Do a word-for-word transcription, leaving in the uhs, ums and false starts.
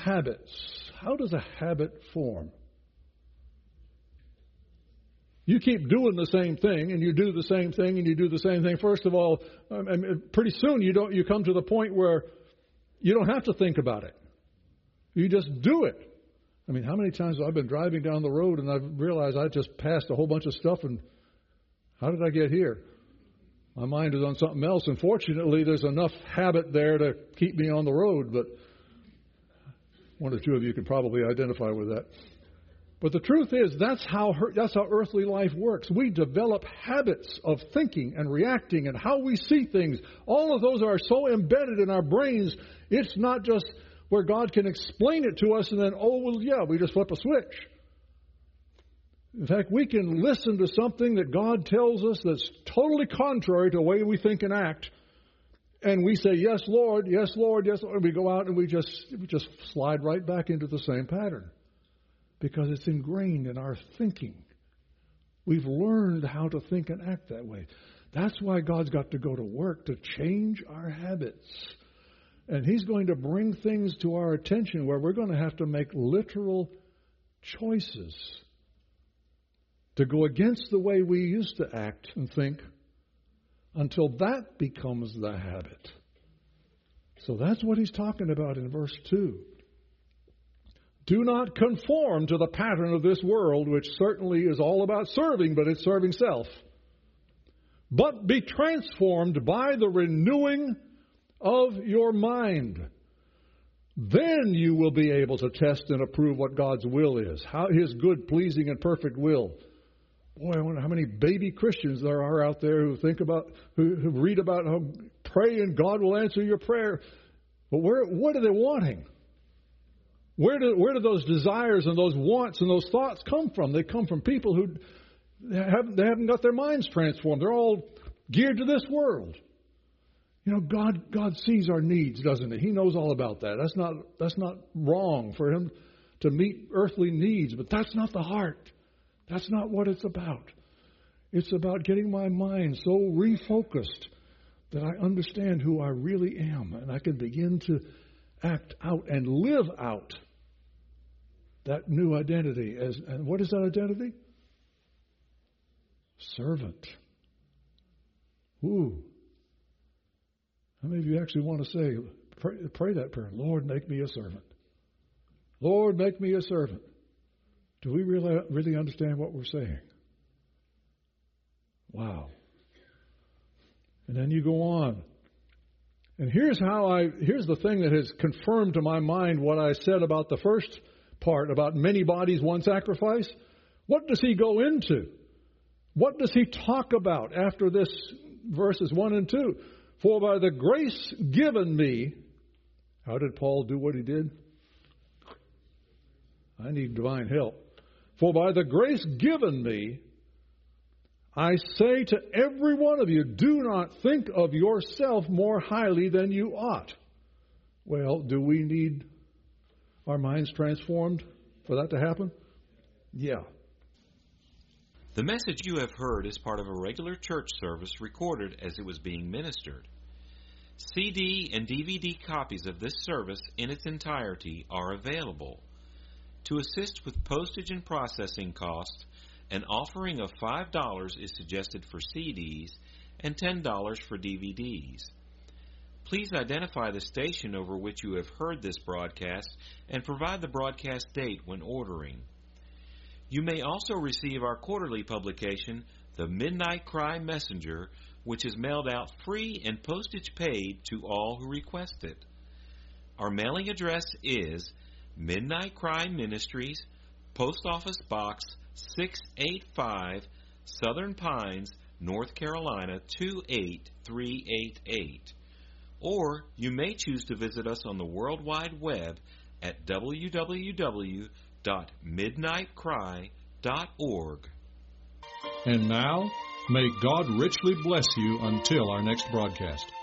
habits. How does a habit form? You keep doing the same thing, and you do the same thing, and you do the same thing. First of all, I mean, pretty soon you don't. You come to the point where you don't have to think about it. You just do it. I mean, how many times have I been driving down the road and I've realized I just passed a whole bunch of stuff, and how did I get here? My mind is on something else. And fortunately, there's enough habit there to keep me on the road, but one or two of you can probably identify with that. But the truth is, that's how that's how earthly life works. We develop habits of thinking and reacting and how we see things. All of those are so embedded in our brains, it's not just where God can explain it to us and then, oh, well, yeah, we just flip a switch. In fact, we can listen to something that God tells us that's totally contrary to the way we think and act, and we say, yes, Lord, yes, Lord, yes, Lord. And we go out and we just we just slide right back into the same pattern because it's ingrained in our thinking. We've learned how to think and act that way. That's why God's got to go to work to change our habits. And He's going to bring things to our attention where we're going to have to make literal choices to go against the way we used to act and think until that becomes the habit. So that's what He's talking about in verse two. Do not conform to the pattern of this world, which certainly is all about serving, but it's serving self. But be transformed by the renewing of your mind. Then you will be able to test and approve what God's will is, how His good, pleasing, and perfect will. Boy, I wonder how many baby Christians there are out there who think about, who, who read about how pray and God will answer your prayer. But where, what are they wanting? Where do, where do those desires and those wants and those thoughts come from? They come from people who haven't, they haven't got their minds transformed. They're all geared to this world. You know, God God sees our needs, doesn't He? He knows all about that. That's not that's not wrong for Him to meet earthly needs, but that's not the heart. That's not what it's about. It's about getting my mind so refocused that I understand who I really am, and I can begin to act out and live out that new identity. As and what is that identity? Servant. Ooh. How many of you actually want to say, pray, pray that prayer, Lord, make me a servant. Lord, make me a servant. Do we really, really understand what we're saying? Wow. And then you go on. And here's how I, here's the thing that has confirmed to my mind what I said about the first part, about many bodies, one sacrifice. What does he go into? What does he talk about after this verses one and two? For by the grace given me, how did Paul do what he did? I need divine help. For by the grace given me, I say to every one of you, do not think of yourself more highly than you ought. Well, do we need our minds transformed for that to happen? Yeah. The message you have heard is part of a regular church service recorded as it was being ministered. C D and D V D copies of this service in its entirety are available. To assist with postage and processing costs, an offering of five dollars is suggested for C Ds and ten dollars for D V Ds. Please identify the station over which you have heard this broadcast and provide the broadcast date when ordering. You may also receive our quarterly publication, The Midnight Cry Messenger, which is mailed out free and postage paid to all who request it. Our mailing address is Midnight Cry Ministries, Post Office Box six eighty-five, Southern Pines, North Carolina two eight three eight eight. Or you may choose to visit us on the World Wide Web at w w w dot midnight cry dot org. And now, may God richly bless you until our next broadcast.